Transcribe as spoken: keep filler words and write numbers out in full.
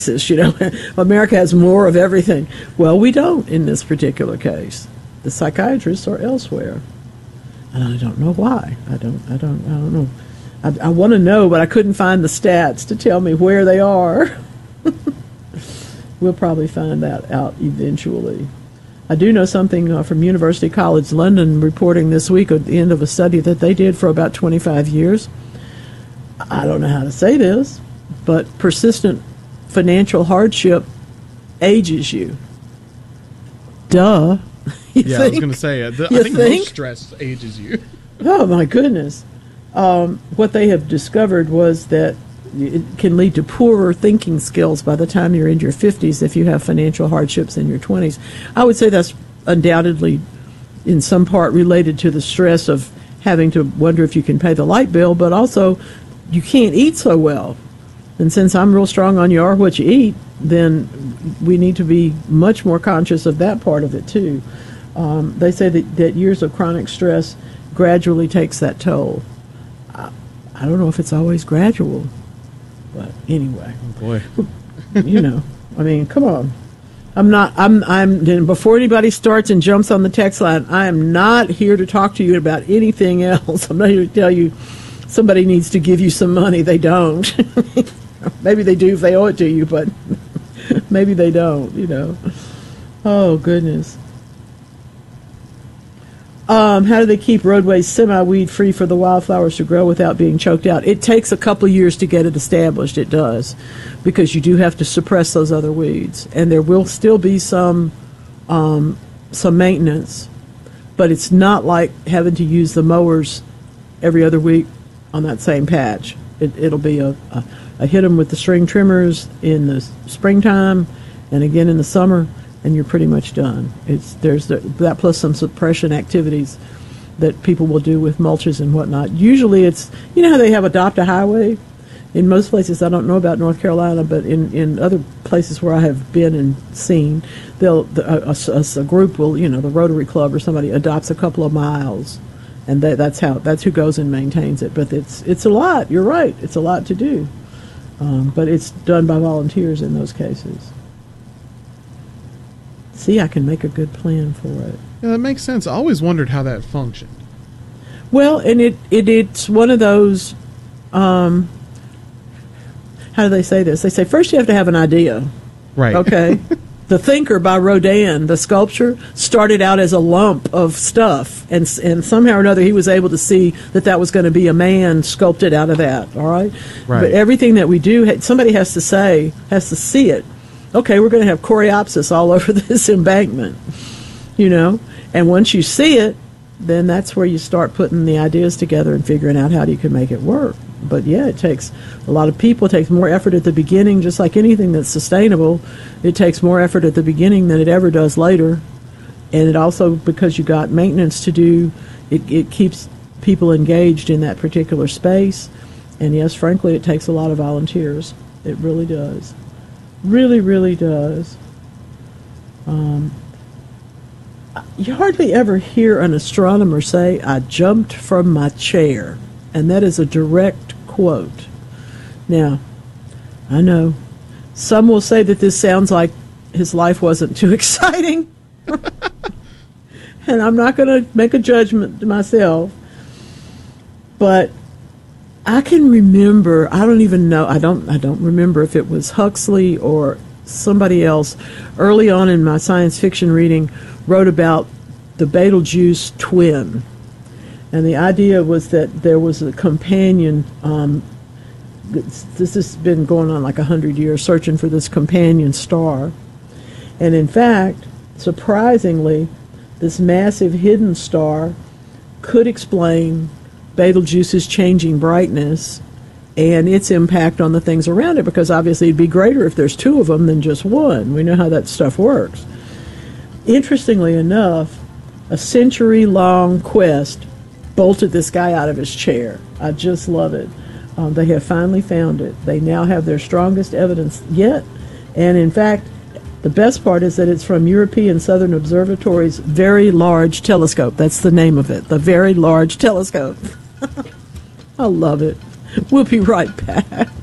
You know, America has more of everything. Well, we don't in this particular case. The psychiatrists are elsewhere, and I don't know why. I don't. I don't. I don't know. I, I want to know, but I couldn't find the stats to tell me where they are. We'll probably find that out eventually. I do know something uh, from University College London reporting this week at the end of a study that they did for about twenty-five years. I don't know how to say this, but persistent financial hardship ages you. Duh. You yeah, think? I was going to say, uh, the, I think, think most stress ages you. Oh, my goodness. Um, what they have discovered was that it can lead to poorer thinking skills by the time you're in your fifties if you have financial hardships in your twenties. I would say that's undoubtedly in some part related to the stress of having to wonder if you can pay the light bill, but also you can't eat so well. And since I'm real strong on you are what you eat, then we need to be much more conscious of that part of it, too. Um, they say that, that years of chronic stress gradually takes that toll. I, I don't know if it's always gradual, but anyway. Oh, boy. You know, I mean, come on. I'm not, I'm, I'm, before anybody starts and jumps on the text line, I am not here to talk to you about anything else. I'm not here to tell you somebody needs to give you some money. They don't. Maybe they do if they owe it to you, but maybe they don't, you know. Oh, goodness. Um, how do they keep roadways semi-weed free for the wildflowers to grow without being choked out? It takes a couple of years to get it established. It does, because you do have to suppress those other weeds, and there will still be some um, some maintenance, but it's not like having to use the mowers every other week on that same patch. It, it'll be a, a, a hit them with the string trimmers in the springtime, and again in the summer, and you're pretty much done. It's there's the, that plus some suppression activities that people will do with mulches and whatnot. Usually it's, you know how they have Adopt a Highway? In most places, I don't know about North Carolina, but in, in other places where I have been and seen, they'll the, a, a, a group will, you know, the Rotary Club or somebody adopts a couple of miles, and that, that's how that's who goes and maintains it. But it's it's a lot. You're right. It's a lot to do, um, but it's done by volunteers in those cases. See, I can make a good plan for it. Yeah, that makes sense. I always wondered how that functioned. Well, and it, it it's one of those. Um, how do they say this? They say first you have to have an idea. Right. Okay. The Thinker by Rodin, the sculpture, started out as a lump of stuff, and and somehow or another he was able to see that that was going to be a man sculpted out of that. All right. Right. But everything that we do, somebody has to say, has to see it. Okay, we're going to have coreopsis all over this embankment, you know. And once you see it, then that's where you start putting the ideas together and figuring out how you can make it work. But yeah, it takes a lot of people. It takes more effort at the beginning, just like anything that's sustainable. It takes more effort at the beginning than it ever does later. And it also, because you got maintenance to do, it, it keeps people engaged in that particular space. And yes, frankly, it takes a lot of volunteers. It really does. Really, really does. Um, you hardly ever hear an astronomer say, "I jumped from my chair." And that is a direct quote. Now, I know some will say that this sounds like his life wasn't too exciting. And I'm not going to make a judgment to myself. But I can remember, I don't even know, I don't I don't remember if it was Huxley or somebody else early on in my science fiction reading wrote about the Betelgeuse twin. And the idea was that there was a companion, um, this has been going on like a hundred years, searching for this companion star. And in fact, surprisingly, this massive hidden star could explain Betelgeuse's changing brightness and its impact on the things around it, because obviously it'd be greater if there's two of them than just one. We know how that stuff works. Interestingly enough, a century-long quest bolted this guy out of his chair. I just love it. Um, they have finally found it. They now have their strongest evidence yet. And in fact, the best part is that it's from European Southern Observatory's Very Large Telescope. That's the name of it, the Very Large Telescope. I love it. We'll be right back.